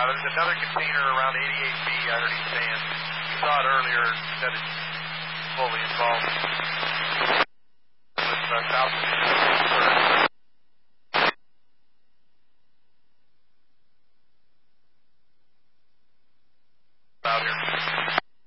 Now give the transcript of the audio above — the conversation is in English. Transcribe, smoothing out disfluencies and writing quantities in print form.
there's another container around 88B underneath sand. We saw it earlier, said it's fully involved with South.